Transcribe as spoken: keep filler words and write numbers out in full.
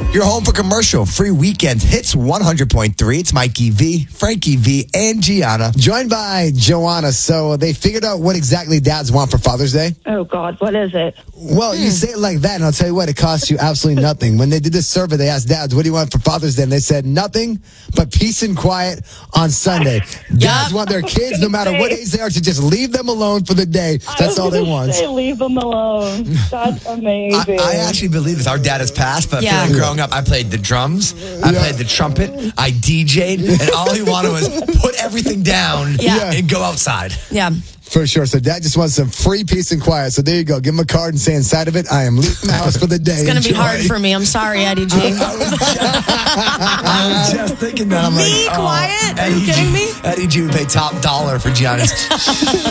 You're home for commercial free weekend hits one hundred point three. It's Mikey V, Frankie V, and Gianna. Joined by Joanna. So they figured out what exactly dads want for Father's Day. Oh, God, what is it? Well, you say it like that, and I'll tell you what, it costs you absolutely nothing. When they did this survey, they asked dads, what do you want for Father's Day? And they said nothing but peace and quiet on Sunday. Dads want their kids, no matter what age they are, to just leave them alone for the day. That's all they want. Say leave them alone. That's amazing. I, I actually believe this. Our dad has passed, but Yeah. I feel like growing up, I played the drums, I Yeah. played the trumpet, I D J'd, and all he wanted was put everything down Yeah. and go outside. Yeah. For sure. So dad just wants some free peace and quiet. So there you go. Give him a card and say inside of it, I am leaving the house for the day. It's going to be Enjoy. hard for me. I'm sorry, Eddie G. I was just thinking that. I'm Me, like, oh, quiet? Are Eddie you kidding G, me? Eddie G would pay top dollar for Gianna's